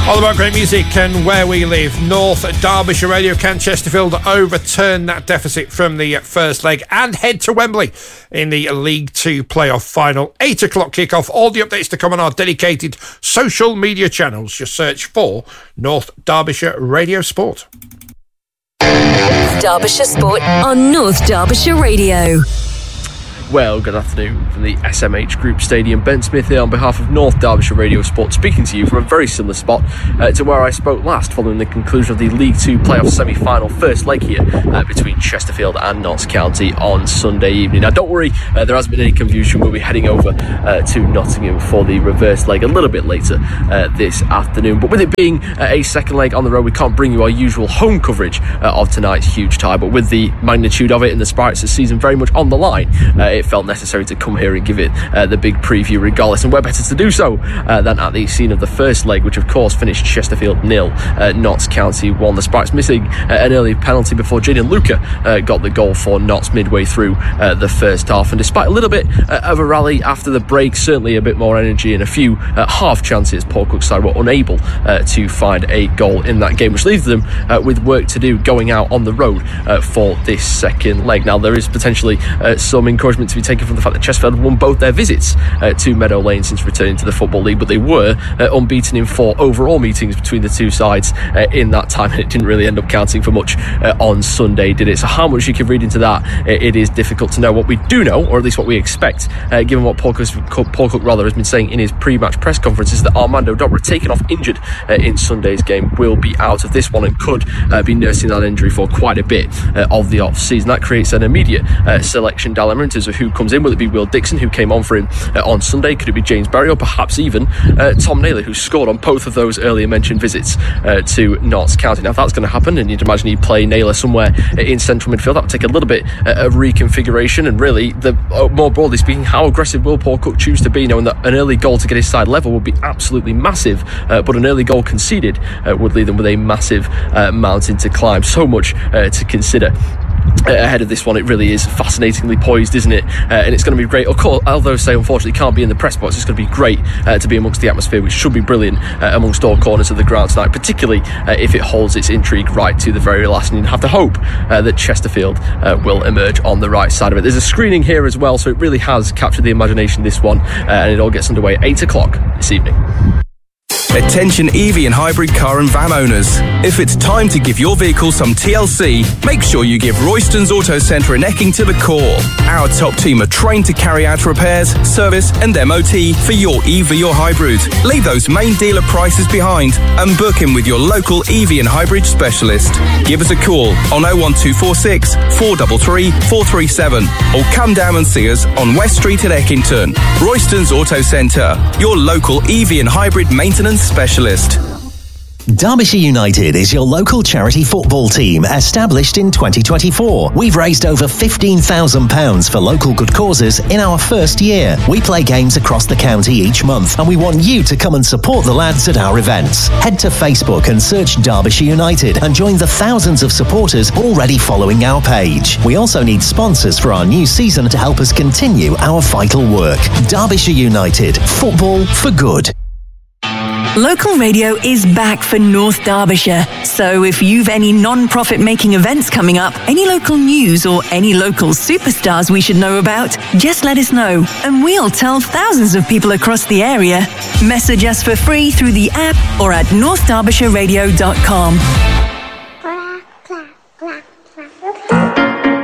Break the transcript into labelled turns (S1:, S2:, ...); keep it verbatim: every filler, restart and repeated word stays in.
S1: All about great music and where we live. North Derbyshire Radio. Can Chesterfield overturn that deficit from the first leg and head to Wembley in the League Two playoff final? Eight o'clock kickoff. All the updates to come on our dedicated social media channels. Just search for North Derbyshire Radio Sport.
S2: Derbyshire Sport on North Derbyshire Radio.
S3: Well, good afternoon from the S M H Group Stadium. Ben Smith here on behalf of North Derbyshire Radio Sport, speaking to you from a very similar spot uh, to where I spoke last following the conclusion of the League Two playoff semi-final first leg here uh, between Chesterfield and Notts County on Sunday evening. Now, don't worry, uh, there hasn't been any confusion. We'll be heading over uh, to Nottingham for the reverse leg a little bit later uh, this afternoon. But with it being uh, a second leg on the road, we can't bring you our usual home coverage uh, of tonight's huge tie. But with the magnitude of it and the Sparks' season very much on the line, uh, it felt necessary to come here and give it uh, the big preview regardless, and where better to do so uh, than at the scene of the first leg, which of course finished Chesterfield nil, uh, Notts County one. The Sparks missing uh, an early penalty before Jadon Luca uh, got the goal for Notts midway through uh, the first half, and despite a little bit uh, of a rally after the break, certainly a bit more energy and a few uh, half chances, Paul Cook's side were unable uh, to find a goal in that game, which leaves them uh, with work to do going out on the road uh, for this second leg. Now, there is potentially uh, some encouragement to be taken from the fact that Chesterfield won both their visits uh, to Meadow Lane since returning to the Football League, but they were uh, unbeaten in four overall meetings between the two sides uh, in that time, and it didn't really end up counting for much uh, on Sunday, did it? So how much you can read into that, it is difficult to know. What we do know, or at least what we expect, uh, given what Paul Cook, Paul Cook rather has been saying in his pre-match press conference, is that Armando Dobra, taken off injured uh, in Sunday's game, will be out of this one and could uh, be nursing that injury for quite a bit uh, of the off-season. That creates an immediate uh, selection dilemma in terms of who comes in. Will it be Will Dixon, who came on for him uh, on Sunday? Could it be James Berry, or perhaps even uh, Tom Naylor, who scored on both of those earlier mentioned visits uh, to Notts County? Now, if that's going to happen, and you'd imagine he'd play Naylor somewhere in central midfield, that would take a little bit uh, of reconfiguration, and really, the uh, more broadly speaking, how aggressive will Paul Cook choose to be, knowing that an early goal to get his side level would be absolutely massive, uh, but an early goal conceded uh, would leave them with a massive uh, mountain to climb. So much uh, to consider ahead of this one. It really is fascinatingly poised, isn't it? Uh, and it's going to be great. Of course, although say unfortunately can't be in the press box, it's going to be great uh, to be amongst the atmosphere, which should be brilliant uh, amongst all corners of the ground tonight, particularly uh, if it holds its intrigue right to the very last. And you have to hope uh, that Chesterfield uh, will emerge on the right side of it. There's a screening here as well, so it really has captured the imagination, this one, uh, and it all gets underway at eight o'clock this evening.
S4: Attention E V and hybrid car and van owners. If it's time to give your vehicle some T L C, make sure you give Royston's Auto Centre in Eckington a call. Our top team are trained to carry out repairs, service and M O T for your E V or hybrid. Leave those main dealer prices behind and book in with your local E V and hybrid specialist. Give us a call on oh one two four six, four three three, four three seven or come down and see us on West Street at Eckington. Royston's Auto Centre, your local E V and hybrid maintenance specialist.
S5: Derbyshire United is your local charity football team, established in twenty twenty-four. We've raised over fifteen thousand pounds for local good causes in our first year. We play games across the county each month, and we want you to come and support the lads at our events. Head to Facebook and search Derbyshire United and join the thousands of supporters already following our page. We also need sponsors for our new season to help us continue our vital work. Derbyshire United, football for good.
S2: Local radio is back for North Derbyshire. So if you've any non-profit making events coming up, any local news or any local superstars we should know about, just let us know and we'll tell thousands of people across the area. Message us for free through the app or at north derbyshire radio dot com.